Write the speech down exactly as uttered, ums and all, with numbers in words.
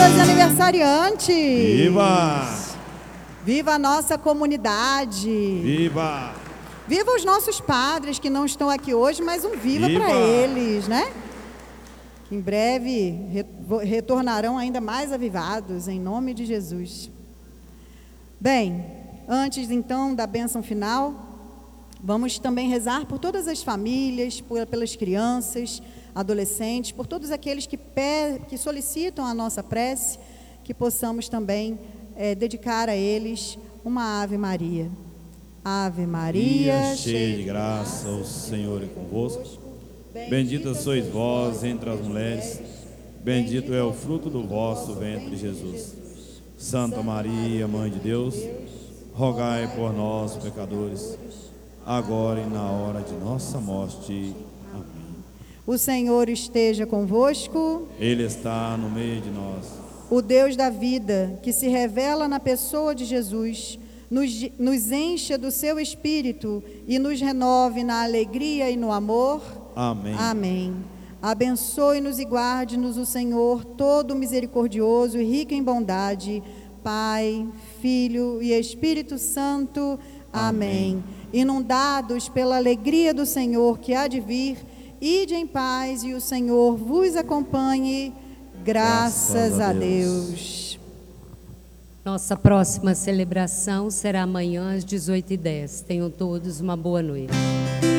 os aniversariantes! Viva! Viva a nossa comunidade! Viva! Viva os nossos padres que não estão aqui hoje, mas um viva, Viva! para eles, né? Em breve retornarão ainda mais avivados, em nome de Jesus. Bem, antes então da bênção final, vamos também rezar por todas as famílias, por, pelas crianças, adolescentes, por todos aqueles que, pe que solicitam a nossa prece, que possamos também é, dedicar a eles uma Ave Maria. Ave Maria, cheia de graça, o Senhor é convosco. Bendita sois vós entre as mulheres, bendito é o fruto do vosso ventre, Jesus. Santa Maria, Mãe de Deus, rogai por nós, pecadores, agora e na hora de nossa morte. Amém. O Senhor esteja convosco. Ele está no meio de nós. O Deus da vida, que se revela na pessoa de Jesus, nos, nos encha do seu Espírito e nos renove na alegria e no amor. Amém. Amém. Abençoe-nos e guarde-nos o Senhor, todo misericordioso e rico em bondade, Pai, Filho e Espírito Santo. Amém. Amém. Inundados pela alegria do Senhor que há de vir, ide em paz e o Senhor vos acompanhe. Graças, Graças a Deus. Deus. Nossa próxima celebração será amanhã às dezoito e dez. Tenham todos uma boa noite.